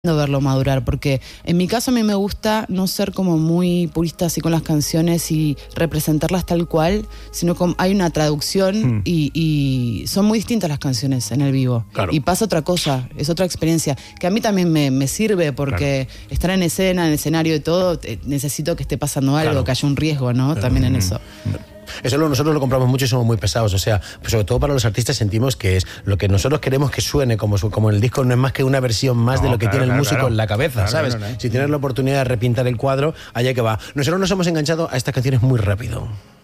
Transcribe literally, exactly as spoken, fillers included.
verlo madurar, porque en mi caso a mí me gusta no ser como muy purista así con las canciones y representarlas tal cual, sino como hay una traducción mm. y, y son muy distintas las canciones en el vivo. Claro. Y pasa otra cosa, es otra experiencia, que a mí también me, me sirve porque claro. estar en escena, en escenario y todo, eh, necesito que esté pasando algo, claro. que haya un riesgo, ¿no? Claro. También en eso. Eso lo, nosotros lo compramos mucho y somos muy pesados, o sea, pues sobre todo para los artistas sentimos que es lo que nosotros queremos que suene como, como el disco no es más que una versión más no, de lo que claro, tiene el claro, músico claro. en la cabeza, Claro, ¿sabes? no, no, no. Si tienes la oportunidad de repintar el cuadro, allá que va. Nosotros nos hemos enganchado a estas canciones muy rápido.